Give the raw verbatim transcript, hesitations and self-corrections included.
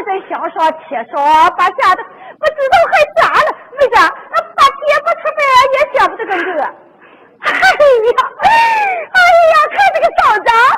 在香上贴上，把吓得不知道还咋了。妹子，那半天不出门也想不得跟这。哎呀，哎呀，看这个嫂子，